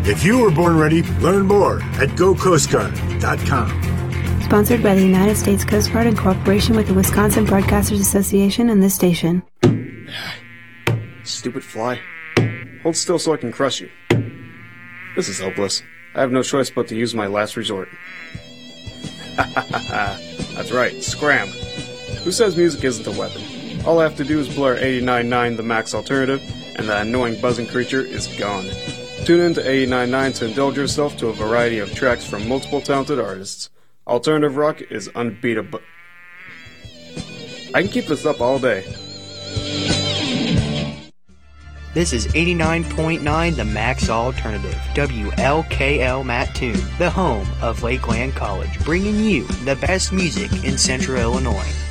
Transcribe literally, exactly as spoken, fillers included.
If you were born ready, learn more at go coast guard dot com. Sponsored by the United States Coast Guard in cooperation with the Wisconsin Broadcasters Association and this station. Stupid fly. Hold still so I can crush you. This is hopeless. I have no choice but to use my last resort. That's right, scram. Who says music isn't a weapon? All I have to do is blur eighty-nine point nine The Max Alternative, and that annoying buzzing creature is gone. Tune in to eighty-nine point nine to indulge yourself to a variety of tracks from multiple talented artists. Alternative rock is unbeatable. I can keep this up all day. This is eighty-nine point nine The Max Alternative, W L K L Mattoon, the home of Lakeland College, bringing you the best music in Central Illinois.